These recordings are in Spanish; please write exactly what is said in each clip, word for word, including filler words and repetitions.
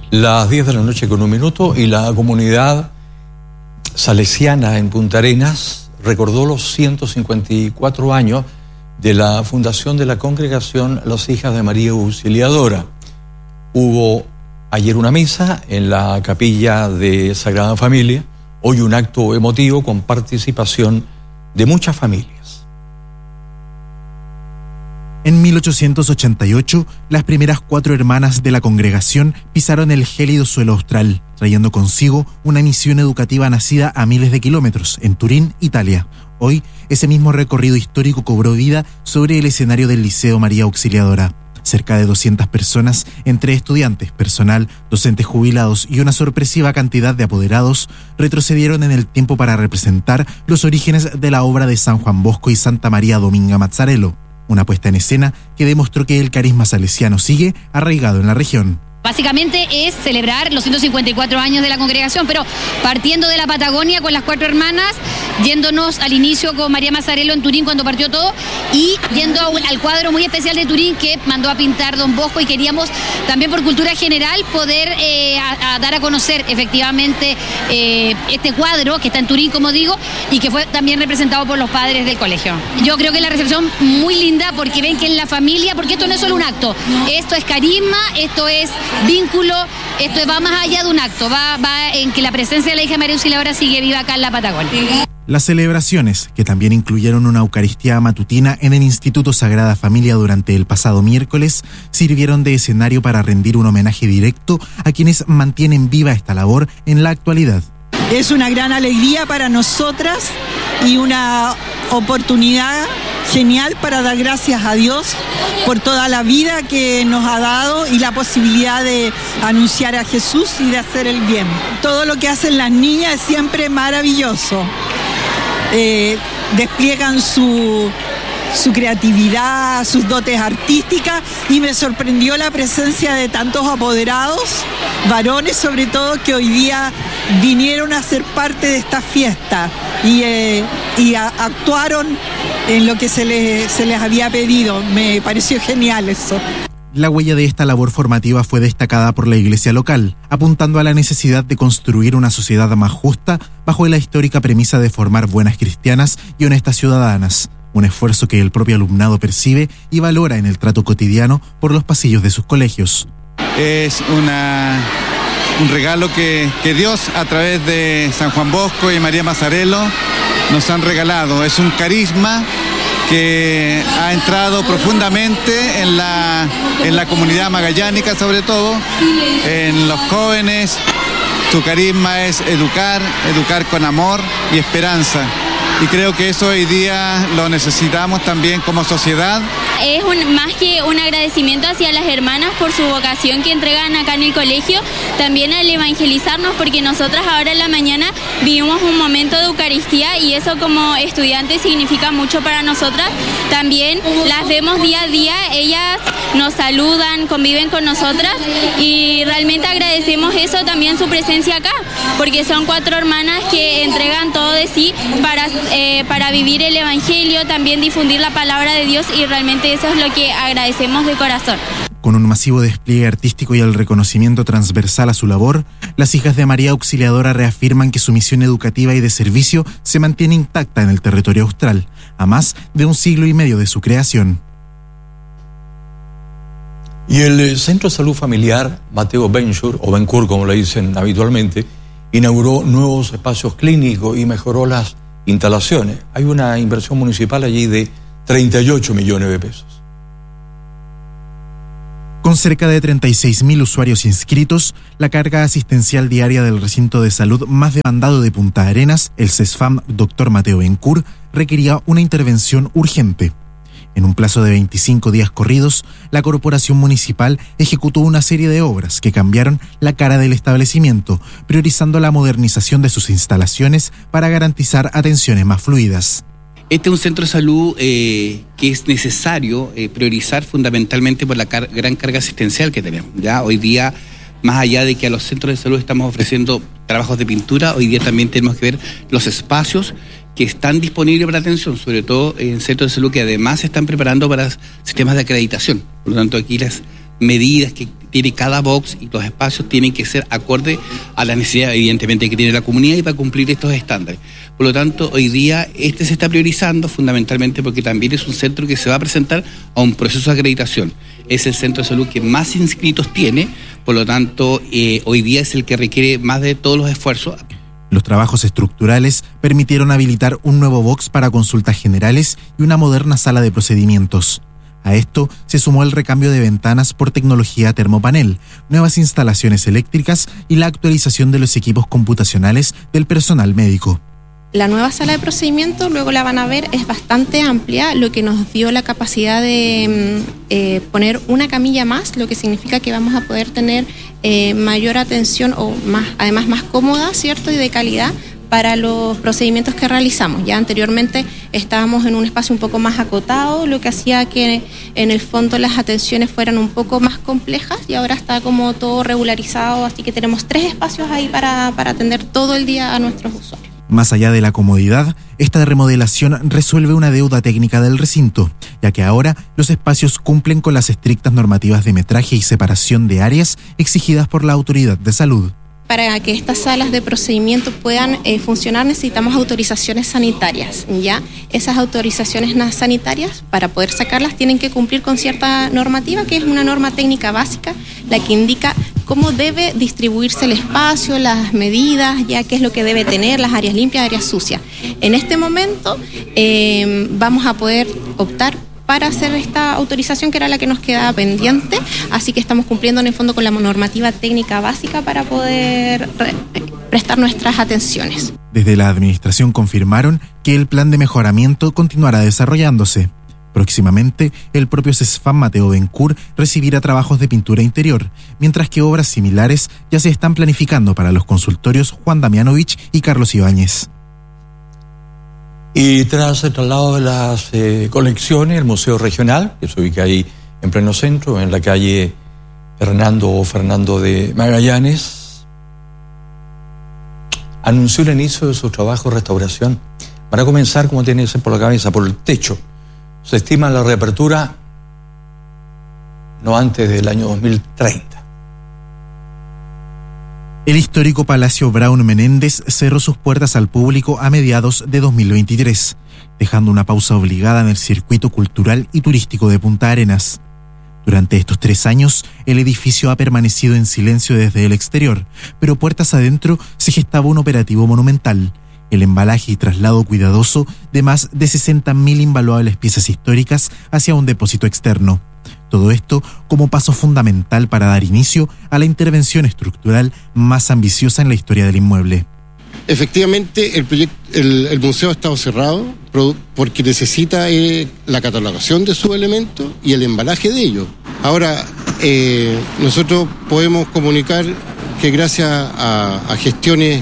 Las diez de la noche con un minuto, y la comunidad salesiana en Punta Arenas recordó los ciento cincuenta y cuatro años de la fundación de la congregación Las Hijas de María Auxiliadora. Hubo ayer una misa en la capilla de Sagrada Familia, hoy un acto emotivo con participación de muchas familias. En mil ochocientos ochenta y ocho, las primeras cuatro hermanas de la congregación pisaron el gélido suelo austral, trayendo consigo una misión educativa nacida a miles de kilómetros, en Turín, Italia. Hoy, ese mismo recorrido histórico cobró vida sobre el escenario del Liceo María Auxiliadora. Cerca de doscientas personas, entre estudiantes, personal, docentes jubilados y una sorpresiva cantidad de apoderados, retrocedieron en el tiempo para representar los orígenes de la obra de San Juan Bosco y Santa María Dominga Mazzarello, una puesta en escena que demostró que el carisma salesiano sigue arraigado en la región. Básicamente es celebrar los ciento cincuenta y cuatro años de la congregación, pero partiendo de la Patagonia con las cuatro hermanas, yéndonos al inicio con María Mazzarello en Turín cuando partió todo, y yendo a un, al cuadro muy especial de Turín que mandó a pintar Don Bosco, y queríamos también por cultura general poder eh, a, a dar a conocer efectivamente eh, este cuadro que está en Turín, como digo, y que fue también representado por los padres del colegio. Yo creo que la recepción muy linda, porque ven que en la familia, porque esto no es solo un acto, esto es carisma, esto es vínculo, esto va más allá de un acto, va, va en que la presencia de la hija María Auxiliadora sigue viva acá en la Patagonia. Las celebraciones, que también incluyeron una Eucaristía matutina en el Instituto Sagrada Familia durante el pasado miércoles, sirvieron de escenario para rendir un homenaje directo a quienes mantienen viva esta labor en la actualidad. Es una gran alegría para nosotras y una oportunidad genial para dar gracias a Dios por toda la vida que nos ha dado y la posibilidad de anunciar a Jesús y de hacer el bien. Todo lo que hacen las niñas es siempre maravilloso. Eh, despliegan su, su creatividad, sus dotes artísticas, y me sorprendió la presencia de tantos apoderados, varones sobre todo, que hoy día vinieron a ser parte de esta fiesta y, eh, y a, actuaron en lo que se les, se les había pedido. Me pareció genial eso. La huella de esta labor formativa fue destacada por la iglesia local, apuntando a la necesidad de construir una sociedad más justa bajo la histórica premisa de formar buenas cristianas y honestas ciudadanas, un esfuerzo que el propio alumnado percibe y valora en el trato cotidiano por los pasillos de sus colegios. Es una, un regalo que, que Dios, a través de San Juan Bosco y María Mazzarello, nos han regalado. Es un carisma que ha entrado profundamente en la, en la comunidad magallánica, sobre todo, en los jóvenes. Su carisma es educar, educar con amor y esperanza. Y creo que eso hoy día lo necesitamos también como sociedad. Es un, más que un agradecimiento hacia las hermanas por su vocación que entregan acá en el colegio, también al evangelizarnos, porque nosotras ahora en la mañana vivimos un momento de Eucaristía y eso como estudiantes significa mucho para nosotras. También las vemos día a día, ellas nos saludan, conviven con nosotras y realmente agradecemos eso, también su presencia acá, porque son cuatro hermanas que entregan todo de sí para Eh, para vivir el evangelio, también difundir la palabra de Dios, y realmente eso es lo que agradecemos de corazón. Con un masivo despliegue artístico y el reconocimiento transversal a su labor, las hijas de María Auxiliadora reafirman que su misión educativa y de servicio se mantiene intacta en el territorio austral, a más de un siglo y medio de su creación. Y el Centro de Salud Familiar Mateo Benchur, o Bencur como le dicen habitualmente, inauguró nuevos espacios clínicos y mejoró las instalaciones. Hay una inversión municipal allí de treinta y ocho millones de pesos. Con cerca de treinta y seis mil usuarios inscritos, la carga asistencial diaria del recinto de salud más demandado de Punta Arenas, el CESFAM Doctor Mateo Bencur, requería una intervención urgente. En un plazo de veinticinco días corridos, la corporación municipal ejecutó una serie de obras que cambiaron la cara del establecimiento, priorizando la modernización de sus instalaciones para garantizar atenciones más fluidas. Este es un centro de salud eh, que es necesario eh, priorizar fundamentalmente por la car- gran carga asistencial que tenemos. Ya hoy día, más allá de que a los centros de salud estamos ofreciendo trabajos de pintura, hoy día también tenemos que ver los espacios que están disponibles para atención, sobre todo en centros de salud que además se están preparando para sistemas de acreditación. Por lo tanto, aquí las medidas que tiene cada box y los espacios tienen que ser acorde a la necesidad, evidentemente, que tiene la comunidad y para cumplir estos estándares. Por lo tanto, hoy día este se está priorizando fundamentalmente porque también es un centro que se va a presentar a un proceso de acreditación. Es el centro de salud que más inscritos tiene, por lo tanto, eh, hoy día es el que requiere más de todos los esfuerzos. Los trabajos estructurales permitieron habilitar un nuevo box para consultas generales y una moderna sala de procedimientos. A esto se sumó el recambio de ventanas por tecnología termopanel, nuevas instalaciones eléctricas y la actualización de los equipos computacionales del personal médico. La nueva sala de procedimientos, luego la van a ver, es bastante amplia, lo que nos dio la capacidad de eh, poner una camilla más, lo que significa que vamos a poder tener eh, mayor atención o más, además más cómoda, ¿cierto? Y de calidad para los procedimientos que realizamos. Ya anteriormente estábamos en un espacio un poco más acotado, lo que hacía que en el fondo las atenciones fueran un poco más complejas y ahora está como todo regularizado, así que tenemos tres espacios ahí para, para atender todo el día a nuestros usuarios. Más allá de la comodidad, esta remodelación resuelve una deuda técnica del recinto, ya que ahora los espacios cumplen con las estrictas normativas de metraje y separación de áreas exigidas por la Autoridad de Salud. Para que estas salas de procedimiento puedan eh, funcionar necesitamos autorizaciones sanitarias, ¿ya? Esas autorizaciones sanitarias, para poder sacarlas, tienen que cumplir con cierta normativa, que es una norma técnica básica, la que indica cómo debe distribuirse el espacio, las medidas, ya qué es lo que debe tener, las áreas limpias, áreas sucias. En este momento eh, vamos a poder optar para hacer esta autorización que era la que nos quedaba pendiente, así que estamos cumpliendo en el fondo con la normativa técnica básica para poder re- prestar nuestras atenciones. Desde la administración confirmaron que el plan de mejoramiento continuará desarrollándose. Próximamente, el propio CESFAM Mateo Bencur recibirá trabajos de pintura interior, mientras que obras similares ya se están planificando para los consultorios Juan Damianovich y Carlos Ibáñez. Y tras el traslado de las eh, colecciones, el Museo Regional, que se ubica ahí en pleno centro, en la calle Hernando Fernando de Magallanes, anunció el inicio de su trabajo de restauración. Van a comenzar, como tiene que ser, por la cabeza, por el techo. Se estima la reapertura no antes del año dos mil treinta. El histórico Palacio Braun Menéndez cerró sus puertas al público a mediados de dos mil veintitrés, dejando una pausa obligada en el circuito cultural y turístico de Punta Arenas. Durante estos tres años, el edificio ha permanecido en silencio desde el exterior, pero puertas adentro se gestaba un operativo monumental, el embalaje y traslado cuidadoso de más de sesenta mil invaluables piezas históricas hacia un depósito externo. Todo esto como paso fundamental para dar inicio a la intervención estructural más ambiciosa en la historia del inmueble. Efectivamente, el, proyecto, el, el museo ha estado cerrado porque necesita eh, la catalogación de sus elementos y el embalaje de ellos. Ahora, eh, nosotros podemos comunicar que gracias a, a gestiones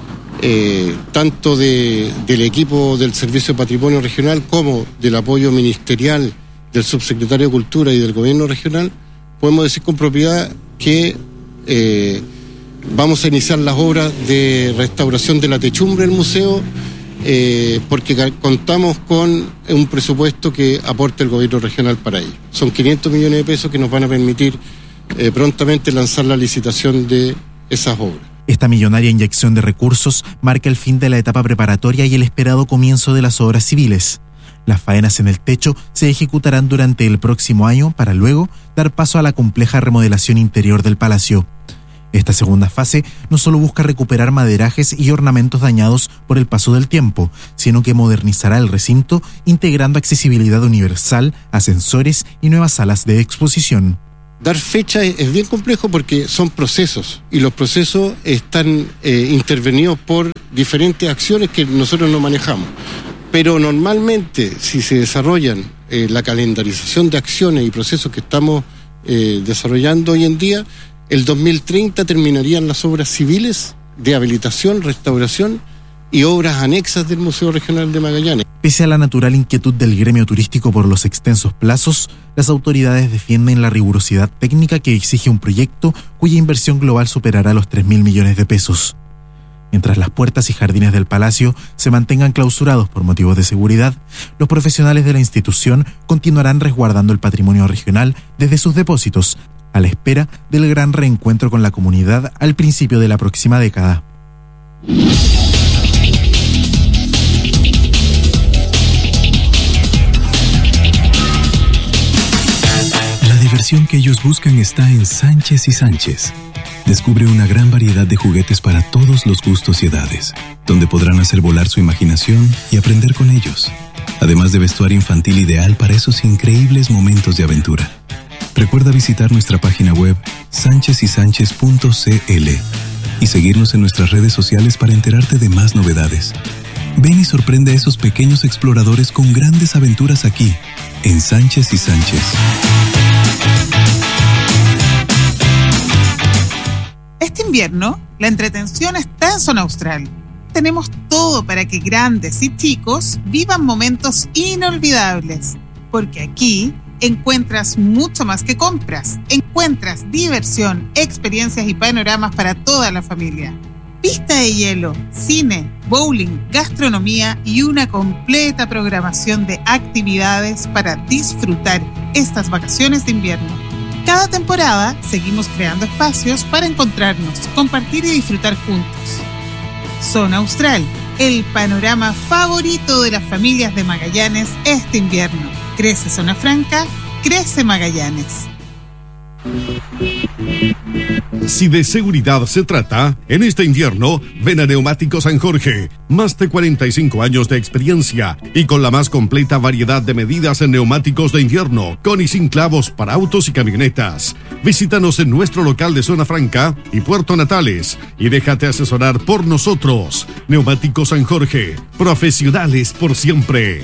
eh, tanto de, del equipo del Servicio de Patrimonio Regional como del apoyo ministerial del Subsecretario de Cultura y del Gobierno Regional, podemos decir con propiedad que eh, vamos a iniciar las obras de restauración de la techumbre del museo eh, porque contamos con un presupuesto que aporta el Gobierno Regional para ello. Son quinientos millones de pesos que nos van a permitir eh, prontamente lanzar la licitación de esas obras. Esta millonaria inyección de recursos marca el fin de la etapa preparatoria y el esperado comienzo de las obras civiles. Las faenas en el techo se ejecutarán durante el próximo año para luego dar paso a la compleja remodelación interior del palacio. Esta segunda fase no solo busca recuperar maderajes y ornamentos dañados por el paso del tiempo, sino que modernizará el recinto integrando accesibilidad universal, ascensores y nuevas salas de exposición. Dar fecha es bien complejo porque son procesos y los procesos están eh, intervenidos por diferentes acciones que nosotros no manejamos. Pero normalmente, si se desarrollan eh, la calendarización de acciones y procesos que estamos eh, desarrollando hoy en día, el dos mil treinta terminarían las obras civiles de habilitación, restauración y obras anexas del Museo Regional de Magallanes. Pese a la natural inquietud del gremio turístico por los extensos plazos, las autoridades defienden la rigurosidad técnica que exige un proyecto cuya inversión global superará los tres mil millones de pesos. Mientras las puertas y jardines del palacio se mantengan clausurados por motivos de seguridad, los profesionales de la institución continuarán resguardando el patrimonio regional desde sus depósitos, a la espera del gran reencuentro con la comunidad al principio de la próxima década. La diversión que ellos buscan está en Sánchez y Sánchez. Descubre una gran variedad de juguetes para todos los gustos y edades, donde podrán hacer volar su imaginación y aprender con ellos, además de vestuario infantil ideal para esos increíbles momentos de aventura. Recuerda visitar nuestra página web sánchez y sánchez punto c l y seguirnos en nuestras redes sociales para enterarte de más novedades. Ven y sorprende a esos pequeños exploradores con grandes aventuras aquí, en Sánchez y Sánchez. Este invierno, la entretención está en Zona Austral. Tenemos todo para que grandes y chicos vivan momentos inolvidables. Porque aquí encuentras mucho más que compras. Encuentras diversión, experiencias y panoramas para toda la familia. Pista de hielo, cine, bowling, gastronomía y una completa programación de actividades para disfrutar estas vacaciones de invierno. Cada temporada seguimos creando espacios para encontrarnos, compartir y disfrutar juntos. Zona Austral, el panorama favorito de las familias de Magallanes este invierno. Crece Zona Franca, crece Magallanes. Si de seguridad se trata, en este invierno, ven a Neumáticos San Jorge. Más de cuarenta y cinco años de experiencia y con la más completa variedad de medidas en neumáticos de invierno, con y sin clavos para autos y camionetas. Visítanos en nuestro local de Zona Franca y Puerto Natales y déjate asesorar por nosotros. Neumáticos San Jorge, profesionales por siempre.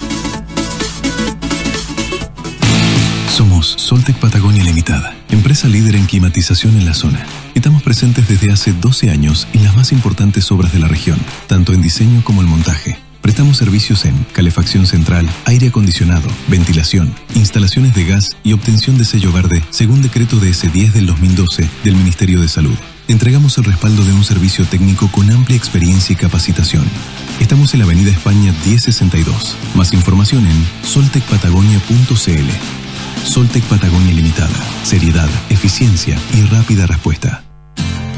Somos Soltec Patagonia Limitada, empresa líder en climatización en la zona. Estamos presentes desde hace doce años en las más importantes obras de la región, tanto en diseño como en montaje. Prestamos servicios en calefacción central, aire acondicionado, ventilación, instalaciones de gas y obtención de sello verde, según decreto D S diez del dos mil doce del Ministerio de Salud. Entregamos el respaldo de un servicio técnico con amplia experiencia y capacitación. Estamos en la Avenida España diez sesenta y dos. Más información en soltec patagonia punto c l. Soltec Patagonia Limitada. Seriedad, eficiencia y rápida respuesta.